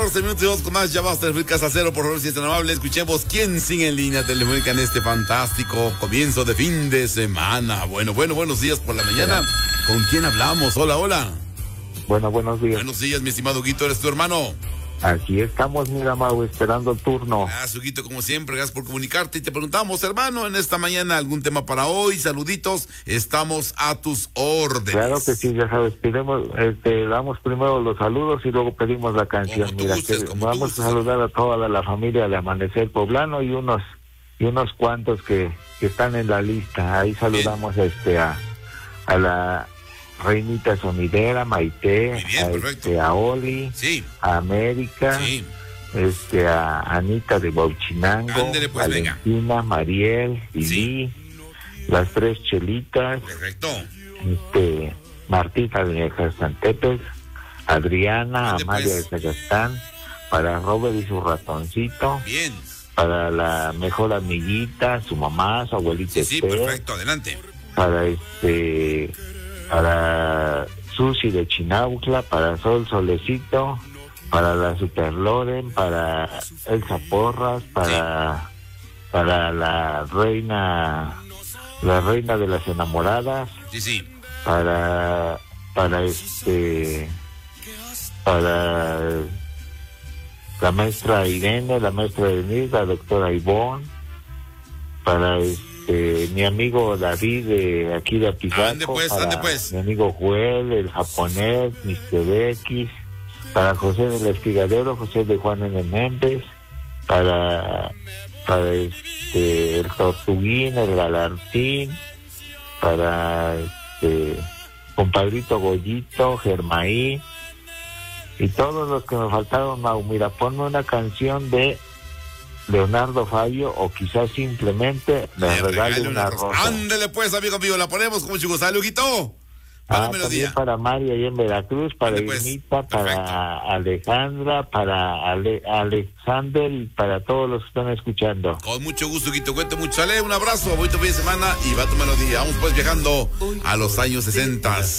14 minutos y 2 con más llamadas telefónicas a cero, por favor, si es tan amable. Escuchemos quién sigue en línea telefónica en este fantástico comienzo de fin de semana. Buenos días por la mañana. ¿Con quién hablamos? Hola. Buenos días. Buenos días, mi estimado Guito, ¿eres tu hermano? Aquí estamos, mira, Mau, esperando el turno. Guito, como siempre, gracias por comunicarte. Y te preguntamos, hermano, en esta mañana, ¿algún tema para hoy? Saluditos, estamos a tus órdenes. Claro que sí, ya sabes, damos primero los saludos y luego pedimos la canción. Mira, vamos a saludar a toda la familia de Amanecer Poblano y unos cuantos que están en la lista. Ahí saludamos a la Reinita Sonidera, Maite, a Oli, sí, a América, sí, a Anita de Bauchinango, ándale, pues, Valentina, venga. Mariel, Lili, sí, las tres Chelitas, correcto, Martita de Santepes, Adriana, ándale, Amalia pues, de Sagastán, para Robert y su ratoncito, bien, para la mejor amiguita, su mamá, su abuelita, sí, perfecto, adelante, para Susi de Chinautla, para Sol Solecito, para la Super Loren, para Elsa Porras, para la reina de las enamoradas, sí, para la maestra Irene, la maestra Denise, la doctora Ivonne, para mi amigo David de aquí de Apizaco, pues. Mi amigo Joel, el japonés, Mr. X, para José del Espigadero, José de Juan N. Méndez, para el Tortuguín, el Galantín, para compadrito Goyito, Germaí, y todos los que me faltaron. Mau, mira, ponme una canción de Leonardo Fabio, o quizás simplemente me regale una rosa. Ándele pues, amigo mío, la ponemos con mucho gusto. Saludito. También para María ahí en Veracruz, para Irmita, para Alejandra, para Alexander y para todos los que están escuchando. Con mucho gusto, Guito, cuente mucho. Ale, un abrazo, bonito fin de semana y va tu melodía. Vamos pues viajando a los años 60.